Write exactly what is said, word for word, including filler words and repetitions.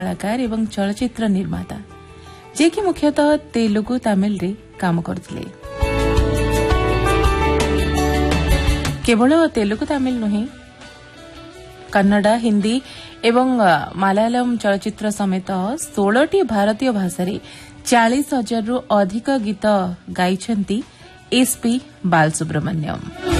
कलाकार एवं चलचित्र निर्माता जे कि मुख्यतः तेलुगु तमिल रे काम करथिले। केवल तेलुगु तमिल नुहे कन्नड़ हिंदी एवं मलयालम चलचित्र समेत सोलह भारतीय भाषा रे चालीस हजार रु अधिक गीत गाइछंती एसपी बालसुब्रमण्यम।